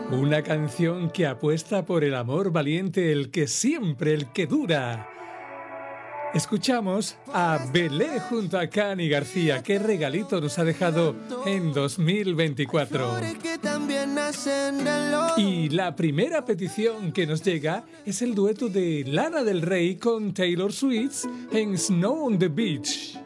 Una canción que apuesta por el amor valiente, el que siempre, el que dura. Escuchamos a Belé junto a Cani García. Qué regalito nos ha dejado en 2024. Y la primera petición que nos llega es el dueto de Lana del Rey con Taylor Swift en Snow on the Beach.